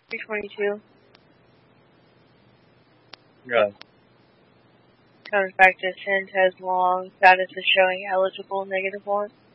322. Good. Comes back to sent as long. Status is showing eligible, -1.